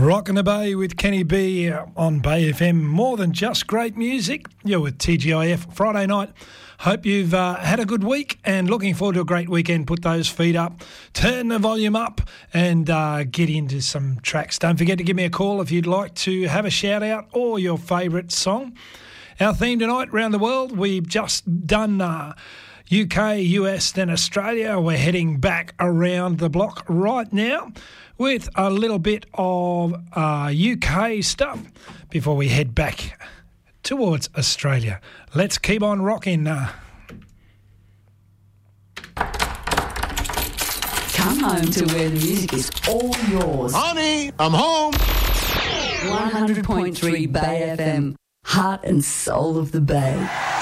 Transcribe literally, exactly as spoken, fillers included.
Rockin' the Bay with Kenny B on Bay F M. More than just great music. You're with T G I F Friday night. Hope you've uh, had a good week and looking forward to a great weekend. Put those feet up, turn the volume up and uh, get into some tracks. Don't forget to give me a call if you'd like to have a shout out or your favourite song. Our theme tonight, around the world, we've just done uh, U K, U S then Australia. We're heading back around the block right now with a little bit of uh, U K stuff before we head back towards Australia. Let's keep on rocking. Uh. Come home to where the music is all yours. Honey, I'm home. one hundred point three Bay F M, heart and soul of the Bay.